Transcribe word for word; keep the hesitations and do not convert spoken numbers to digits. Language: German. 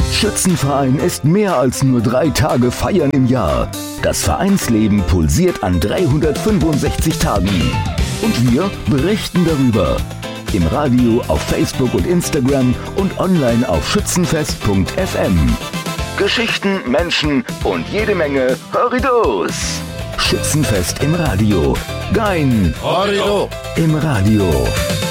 Schützenverein ist mehr als nur drei Tage Feiern im Jahr. Das Vereinsleben pulsiert an dreihundertfünfundsechzig Tagen. Und wir berichten darüber. Im Radio, auf Facebook und Instagram und online auf schützenfest punkt f m. Geschichten, Menschen und jede Menge Horridos. Schützenfest im Radio. Dein Horrido im Radio.